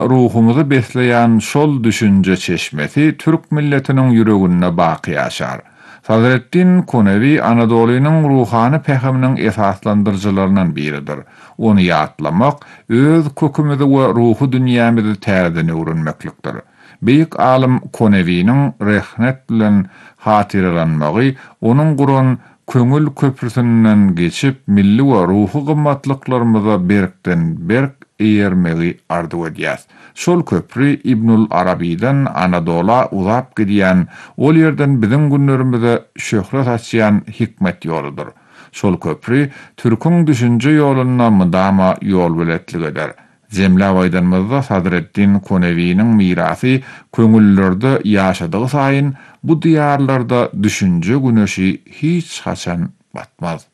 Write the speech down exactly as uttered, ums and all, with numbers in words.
ruhumuzu besleyen şol düşünce çeşmesi Türk milletinin yüreginde baqy ýaşar. Sadrettin Konevi Anadolu'nun ruhany peheminin esaslandırıcılarından biridir. Onu ýatlamak, öz kökümüzi we ruhu dünýämizi täzeden öwrenmeklikdir. Beýik alim Konevi'nin rehnet bilen hatyralanmagy, onuň guran köngül köprüsünden geçip milli we ruhu gymmatlyklarymy berkden berk eýermegi ardy edýär. Şol köprü İbnül Arabi'den Anadolu'a uzap gidýän, ol ýerden bizim günlerimize şöhret açýan hikmet ýoludur. Şol köprü Türk'ün düşünce ýoluna mydama ýol biletlik eder. Zemle aýdanmyzda Sadrettin Konevi'nin mirasy köňüllerde ýaşadygy saýyn bu diýarlarda düşünce güneşi hiç haçan batmaz.